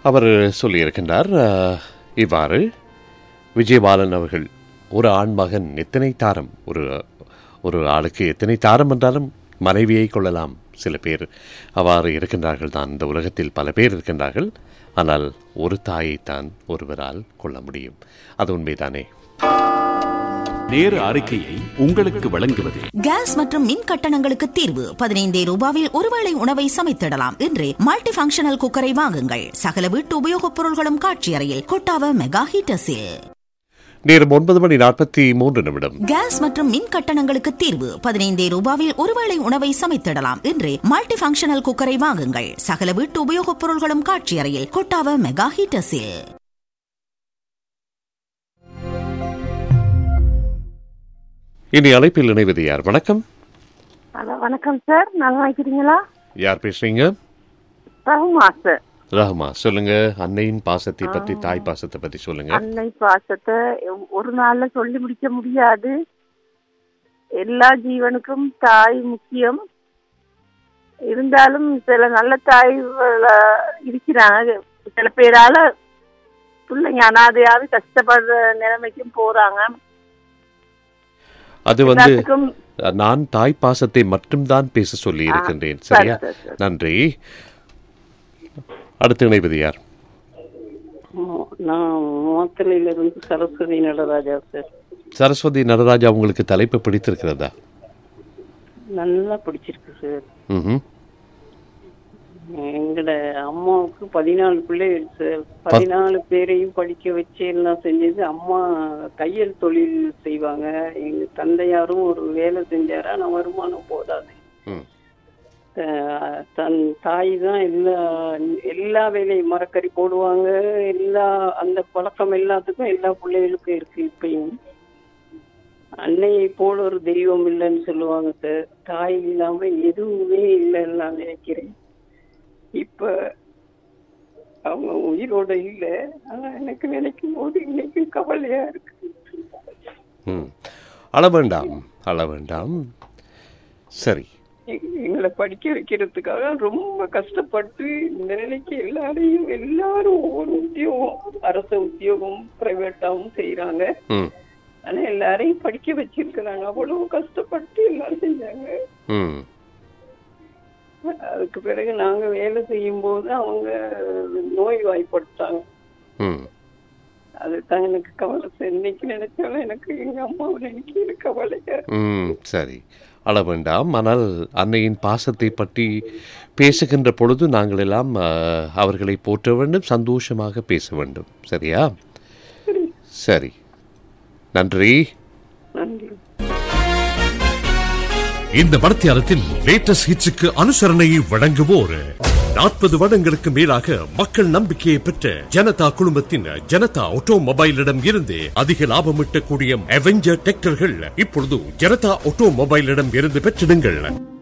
அவர் சொல்லியிருக்கின்றார் இவ்வாறு, விஜயபாலன் அவர்கள், ஒரு ஆண் மகன் எத்தனை தாரம், ஒரு ஆளுக்கு எத்தனை தாரம் என்றாலும் மனைவியை கொள்ளலாம். சில பேர் அவ்வாறு இருக்கின்றார்கள் தான். இந்த உலகத்தில் பல பேர் இருக்கின்றார்கள். ஆனால் ஒரு தாயைத்தான் ஒருவரால் கொள்ள முடியும். அது உண்மைதானே? நேர அறிக்கையை உங்களுக்கு வழங்குவது கேஸ் மற்றும் மின் கட்டணங்களுக்கு தீர்வு. 15 ரூபாவில் ஒருவேளை உணவை சமைத்திடலாம். இன்று மல்டி ஃபங்க்ஷனல் குக்கரை வாங்குங்கள். சகல வீட்டு உபயோகப் பொருள்களும் காட்சி அறையில். கொட்டாவ மெகா ஹீட்டர்ஸில். நேரம் 9:43. கேஸ் மற்றும் மின் கட்டணங்களுக்கு தீர்வு. 15 ரூபாவில் ஒருவேளை உணவை சமைத்திடலாம். இன்று மல்டி ஃபங்க்ஷனல் குக்கரை வாங்குங்கள். சகல வீட்டு உபயோகப் பொருள்களும் காட்சி அறையில். கொட்டாவ மெகா ஹீட்டர்ஸில். இனி அழைப்பில் இணைவது யார்? வணக்கம். வணக்கம் சார், நல்லா இருக்கிறீங்களா? யார் பேசுறீங்க? ரஹ்மா சார். ரஹ்மா, சொல்லுங்க. அன்னையின் பாசத்தை பத்தி, தாய் பாசத்தை பத்தி சொல்லுங்க. அன்னை பாசத்தை ஒரு நாள்ல சொல்லி முடிக்க முடியாது. எல்லா ஜீவனுக்கும் தாய் முக்கியம். இருந்தாலும் சில நல்ல தாய் இருக்கிறாங்க. சில பேரால பிள்ளைங்க அனாதையாவது கஷ்டப்படுற நிலைமைக்கும் போறாங்க. அது நான் தாய் பாசத்தை மட்டும்தான் பேச சொல்லி இருக்கின்றேன். சரியா? நன்றி. அடுத்து இணைவது யார்? நான் மாத்தளையிலிருந்து சரஸ்வதி நடராஜா சார். சரஸ்வதி நடராஜா, உங்களுக்கு தலைப்பு பிடித்திருக்கிறதா? நல்லா பிடிச்சிருக்கு சார். எங்கட அம்மாவுக்கு 14 பிள்ளைகள் சார். 14 பேரையும் படிக்க வச்சு எல்லாம் செஞ்சது. அம்மா தையல் தொழில் செய்வாங்க. எங்க தந்தையாரும் ஒரு வேலை செஞ்சாரா, நான் வருமானம் போதாது. தன் தாய் தான் எல்லா வேலையும் மரக்கறி போடுவாங்க. அந்த பழக்கம் எல்லாத்துக்கும் எல்லா பிள்ளைகளுக்கும் இருக்கு. இப்பயும் அன்னையை போல ஒரு தெய்வம் இல்லைன்னு சொல்லுவாங்க சார். தாய் இல்லாம எதுவுமே இல்லைன்னு நான் நினைக்கிறேன். இப்ப அவங்க உயிரோட இல்லை. ஆனா எனக்கு நினைக்கும் போது இன்னைக்கு கவலையா இருக்கு. அழ வேண்டாம். சரி, எங்களை படிக்க வைக்கிறதுக்காக ரொம்ப கஷ்டப்பட்டு இந்த நிலைக்கு எல்லாரும் ஒவ்வொரு உத்தியோகம், அரச உத்தியோகம், பிரைவேட்டாவும் செய்யறாங்க. ஆனா எல்லாரையும் படிக்க வச்சிருக்கிறாங்க. அவ்வளவு கஷ்டப்பட்டு எல்லாரும் செஞ்சாங்க. அதுக்கு பிறகு நாங்க வேலை செய்யும் போது அவங்க நோய் வாய்ப்பட்டாங்க. அதுதான் எனக்கு கவலை. இன்னைக்கு நினைச்சாலும் எனக்கு எங்க அம்மாவை நினைக்கிற கவலையா. சரி, அழ வேண்டாம். ஆனால் அன்னையின் பாசத்தை பற்றி பேசுகின்ற பொழுது நாங்கள் எல்லாம் அவர்களை போற்ற வேண்டும், சந்தோஷமாக பேச வேண்டும். சரியா? சரி, நன்றி. நன்றி. இந்த மணித்தியாலத்தின் லேட்டஸ்ட் ஹிட்ஸுக்கு அனுசரணையை வழங்குவோர் 40 வருடங்களுக்கு மேலாக மக்கள் நம்பிக்கையை பெற்ற ஜனதா குழுமத்தின் ஜனதா ஆட்டோமொபைலிடம் இருந்து அதிக லாபம் ஈட்டக்கூடிய அவெஞ்சர் டிராக்டர்கள் இப்பொழுது ஜனதா ஆட்டோமொபைலிடம் இருந்து பெற்றிடுங்கள்.